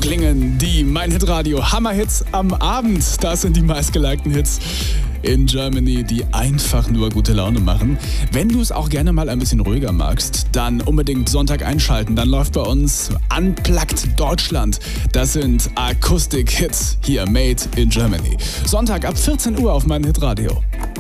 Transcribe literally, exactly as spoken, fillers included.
klingen die Mein Hit Radio Hammerhits am Abend. Das sind die meistgelikten Hits in Germany, die einfach nur gute Laune machen. Wenn du es auch gerne mal ein bisschen ruhiger magst, dann unbedingt Sonntag einschalten. Dann läuft bei uns Unplugged Deutschland. Das sind Akustik-Hits hier made in Germany. Sonntag ab vierzehn Uhr auf Mein Hit Radio.